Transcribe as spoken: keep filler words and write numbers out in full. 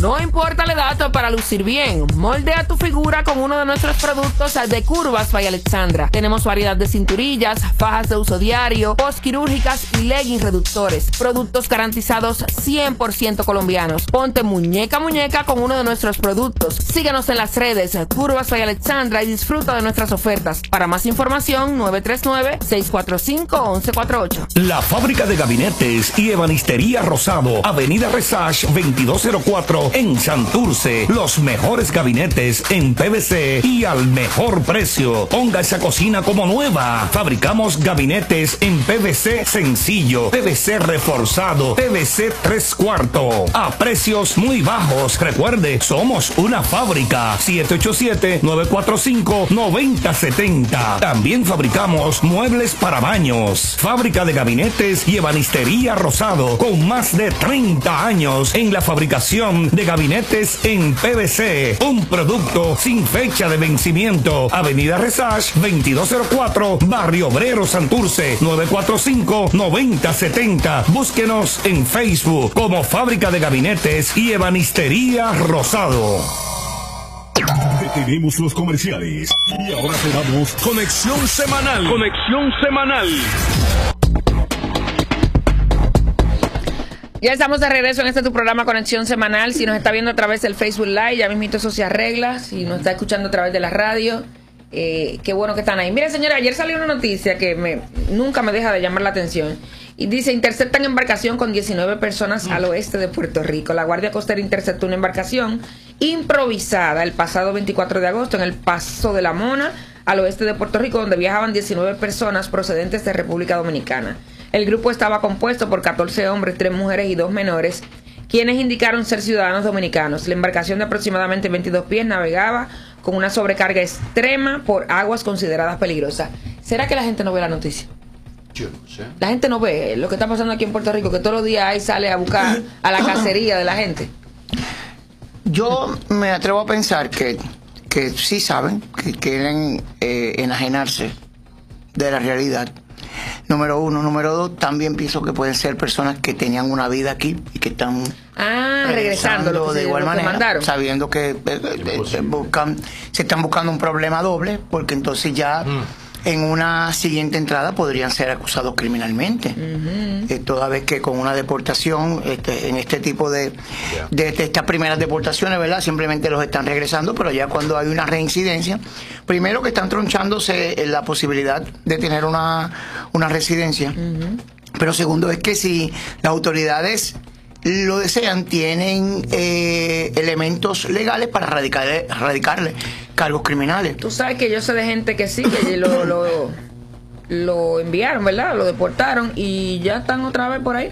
No importa la edad para lucir bien. Moldea tu figura con uno de nuestros productos de Curvas by Alexandra. Tenemos variedad de cinturillas, fajas de uso diario, postquirúrgicas y leggings reductores. Productos garantizados cien por ciento colombianos. Ponte muñeca a muñeca con uno de nuestros productos. Síguenos en las redes Curvas by Alexandra y disfruta de nuestras ofertas. Para más información, nueve tres nueve, seis cuatro cinco, once cuarenta y ocho. La fábrica de gabinetes y ebanistería Rosado, Avenida Resach veintidós cero cuatro en Santurce. Los mejores gabinetes en P V C y al mejor precio. Ponga esa cocina como nueva. Fabricamos gabinetes en P V C sencillo, P V C reforzado, P V C tres cuartos a precios muy bajos. Recuerde, somos una fábrica. siete ocho siete, nueve cuatro cinco, nueve cero siete cero. También fabricamos muebles para baños. Fábrica de gabinetes y ebanistería Rosado, con más de treinta años en la fabricación de gabinetes en P V C. Un producto sin fecha de vencimiento. Avenida Resach veintidós cero cuatro, Barrio Obrero, Santurce, nueve cuatro cinco, nueve cero siete cero. Búsquenos en Facebook como Fábrica de Gabinetes y Ebanistería Rosado. Detenemos los comerciales y ahora te damos Conexión Semanal. Conexión Semanal. Ya estamos de regreso en este tu programa Conexión Semanal. Si nos está viendo a través del Facebook Live, ya mismito eso se arregla. Si nos está escuchando a través de la radio, eh, qué bueno que están ahí. Mira, señora, ayer salió una noticia que me, nunca me deja de llamar la atención. Y dice, interceptan embarcación con diecinueve personas al oeste de Puerto Rico. La Guardia Costera interceptó una embarcación improvisada el pasado veinticuatro de agosto en el Paso de la Mona, al oeste de Puerto Rico, donde viajaban diecinueve personas procedentes de República Dominicana. El grupo estaba compuesto por catorce hombres, tres mujeres y dos menores, quienes indicaron ser ciudadanos dominicanos. La embarcación de aproximadamente veintidós pies navegaba con una sobrecarga extrema por aguas consideradas peligrosas. ¿Será que la gente no ve la noticia? Yo no sé. La gente no ve lo que está pasando aquí en Puerto Rico, que todos los días ahí sale a buscar a la cacería de la gente. Yo me atrevo a pensar que, que sí saben, que quieren eh, enajenarse de la realidad. Número uno. Número dos, también pienso que pueden ser personas que tenían una vida aquí y que están ah, regresando, lo que de se, igual lo que manera, mandaron. sabiendo que eh, eh, se, buscan, se están buscando un problema doble, porque entonces ya mm. en una siguiente entrada podrían ser acusados criminalmente. Uh-huh. eh, toda vez que con una deportación, este, en este tipo de, yeah. de, de estas primeras deportaciones, ¿verdad? Simplemente los están regresando, pero ya cuando hay una reincidencia, primero que están tronchándose la posibilidad de tener una, una residencia, uh-huh. pero segundo es que si las autoridades lo desean, tienen eh, elementos legales para radicar, radicarle cargos criminales. Tú sabes que yo sé de gente que sí, que lo, lo, lo enviaron, ¿verdad? Lo deportaron y ya están otra vez por ahí.